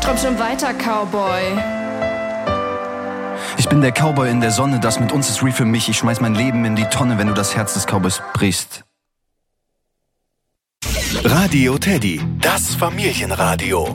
Komm schon weiter, Cowboy. Ich bin der Cowboy in der Sonne, das mit uns ist real für mich. Ich schmeiß mein Leben in die Tonne, wenn du das Herz des Cowboys brichst. Radio Teddy, das Familienradio.